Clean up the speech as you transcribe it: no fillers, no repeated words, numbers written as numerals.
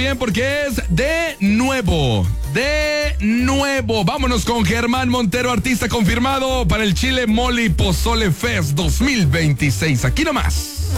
bien porque es de nuevo. De nuevo. Vámonos con Germán Montero, artista confirmado para el Chile Mole y Pozole Fest 2026. Aquí nomás.